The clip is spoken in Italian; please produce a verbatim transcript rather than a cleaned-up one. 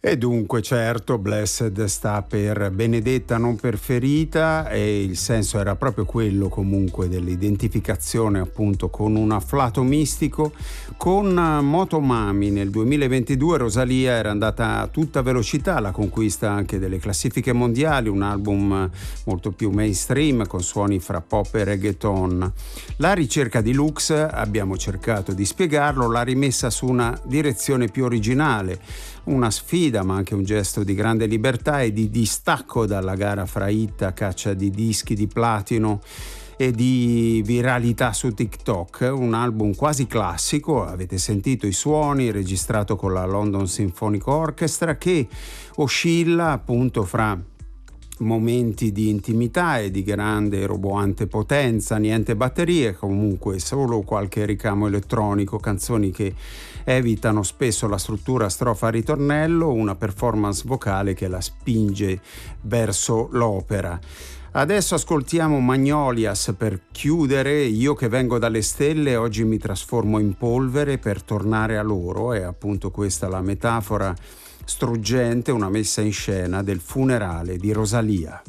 E dunque, certo, Blessed sta per benedetta non per ferita, e il senso era proprio quello comunque dell'identificazione appunto con un afflato mistico. Con Motomami nel duemilaventidue Rosalía era andata a tutta velocità alla conquista anche delle classifiche mondiali, un album molto più mainstream con suoni fra pop e reggaeton. La ricerca di Lux, abbiamo cercato di spiegarlo, l'ha rimessa su una direzione più originale, una sfida ma anche un gesto di grande libertà e di distacco dalla gara fra hit a caccia di dischi di platino e di viralità su TikTok. Un album quasi classico, avete sentito i suoni, registrato con la London Symphonic Orchestra, che oscilla appunto fra momenti di intimità e di grande roboante potenza, niente batterie, comunque solo qualche ricamo elettronico, canzoni che evitano spesso la struttura strofa-ritornello, una performance vocale che la spinge verso l'opera. Adesso ascoltiamo Magnolias per chiudere. Io che vengo dalle stelle oggi mi trasformo in polvere per tornare a loro, è appunto questa la metafora struggente, una messa in scena del funerale di Rosalía.